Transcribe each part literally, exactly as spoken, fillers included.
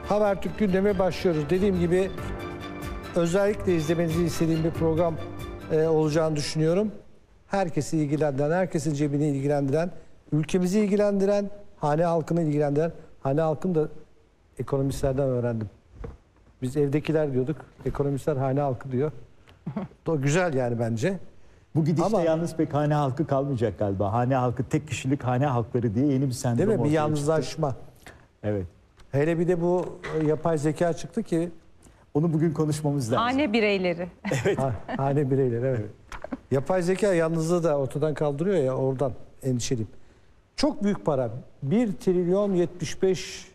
Habertürk gündeme başlıyoruz. Dediğim gibi özellikle izlemenizi istediğim bir program e, olacağını düşünüyorum. Herkesi ilgilendiren, herkesin cebini ilgilendiren, ülkemizi ilgilendiren, hane halkını ilgilendiren, hane halkını da ekonomistlerden öğrendim. Biz evdekiler diyorduk, ekonomistler hane halkı diyor. O güzel yani bence. Bu gidişte Ama, yalnız pek hane halkı kalmayacak galiba. Hane halkı, tek kişilik hane halkları diye yeni bir sendrom değil mi? Bir ortaya yalnızlaşma. çıktı. Evet. Hele bir de bu yapay zeka çıktı ki. Onu bugün konuşmamız lazım. Hane bireyleri. Evet. Ha, hane bireyleri, evet. Yapay zeka yalnızlığı da ortadan kaldırıyor ya, oradan endişeliyim. Çok büyük para. bir trilyon yetmiş beş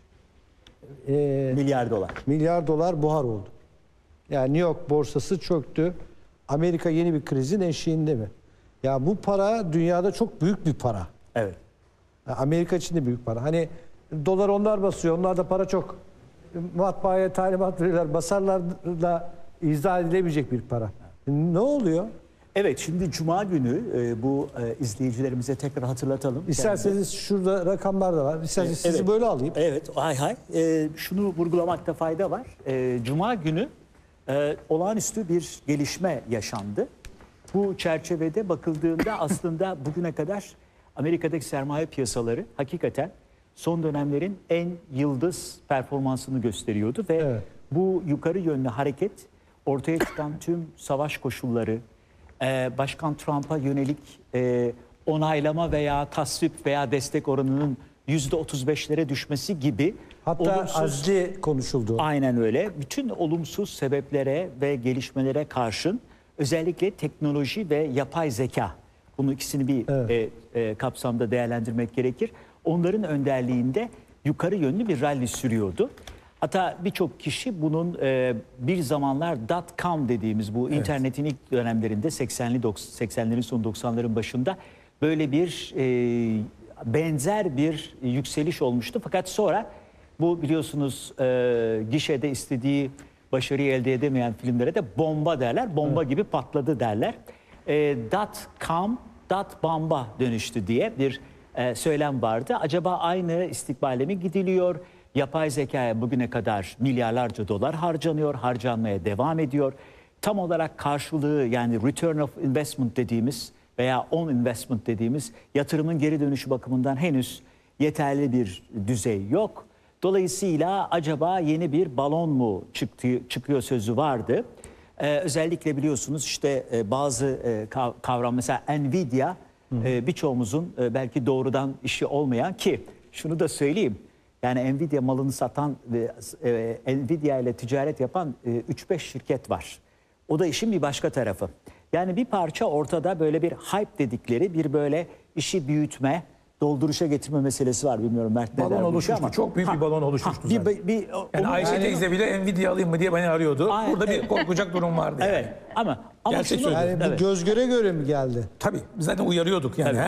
e, Milyar dolar. milyar dolar buhar oldu. Yani New York borsası çöktü. Amerika yeni bir krizin eşiğinde mi? Ya bu para dünyada çok büyük bir para. Evet. Ya Amerika için de büyük para. Hani dolar onlar basıyor, onlarda para çok. Matbaaya talimat verirler, basarlarla izah edilebilecek bir para. Ne oluyor? Evet, şimdi Cuma günü e, bu e, izleyicilerimize tekrar hatırlatalım. İsterseniz şurada rakamlar da var. İsterseniz sizi Evet. böyle alayım. Evet, hay hay. E, şunu vurgulamakta fayda var. E, Cuma günü e, olağanüstü bir gelişme yaşandı. Bu çerçevede bakıldığında aslında bugüne kadar Amerika'daki sermaye piyasaları hakikaten son dönemlerin en yıldız performansını gösteriyordu ve Evet. bu yukarı yönlü hareket ortaya çıkan tüm savaş koşulları, e, Başkan Trump'a yönelik e, onaylama veya tasvip veya destek oranının yüzde otuz beşlere düşmesi gibi Hatta olumsuz, azli konuşuldu. aynen öyle. Bütün olumsuz sebeplere ve gelişmelere karşın özellikle teknoloji ve yapay zeka, bunu ikisini bir Evet. e, e, kapsamda değerlendirmek gerekir. Onların önderliğinde yukarı yönlü bir rally sürüyordu. Hatta birçok kişi bunun e, bir zamanlar dot com dediğimiz bu internetin ilk dönemlerinde seksenli seksenlerin sonu doksanların başında böyle bir e, benzer bir yükseliş olmuştu. Fakat sonra bu biliyorsunuz e, gişede istediği başarıyı elde edemeyen filmlere de bomba derler. Bomba evet. gibi patladı derler. E, dot com, dot bomba dönüştü diye bir e, söylem vardı. Acaba aynı istikbale mi gidiliyor? Yapay zekaya bugüne kadar milyarlarca dolar harcanıyor, harcanmaya devam ediyor. Tam olarak karşılığı, yani return of investment dediğimiz veya on investment dediğimiz yatırımın geri dönüşü bakımından henüz yeterli bir düzey yok. Dolayısıyla acaba yeni bir balon mu çıktı, çıkıyor sözü vardı. Ee, özellikle biliyorsunuz işte e, bazı e, kavram, mesela Nvidia e, birçoğumuzun e, belki doğrudan işi olmayan, ki şunu da söyleyeyim. Yani Nvidia malını satan ve e, Nvidia ile ticaret yapan e, üç beş şirket var. O da işin bir başka tarafı. Yani bir parça ortada böyle bir hype dedikleri bir böyle işi büyütme, dolduruşa getirme meselesi var. Bilmiyorum Mert ne Balon der bu işe oluşmuştu. ama. Çok büyük Ha, bir balon oluşmuştu ha, zaten. bir, bir, Yani onu- Ayşe yani- teyze bile Nvidia alayım mı diye beni arıyordu. Aynen, Burada evet. bir korkacak durum vardı. Evet Yani. ama, ama Gerçek şunu, söylüyorum. Yani bu evet. göz göre göre mi geldi? Tabii zaten uyarıyorduk yani. Tabii.